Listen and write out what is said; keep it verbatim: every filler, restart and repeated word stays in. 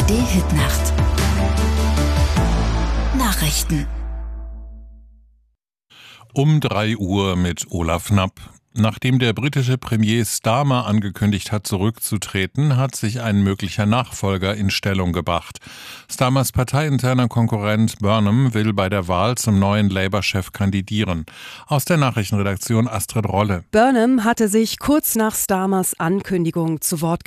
A R D-Hitnacht. Nachrichten. Um drei Uhr mit Olaf Knapp. Nachdem der britische Premier Starmer angekündigt hat, zurückzutreten, hat sich ein möglicher Nachfolger in Stellung gebracht. Starmers parteiinterner Konkurrent Burnham will bei der Wahl zum neuen Labour-Chef kandidieren. Aus der Nachrichtenredaktion Astrid Rolle. Burnham hatte sich kurz nach Starmers Ankündigung zu Wort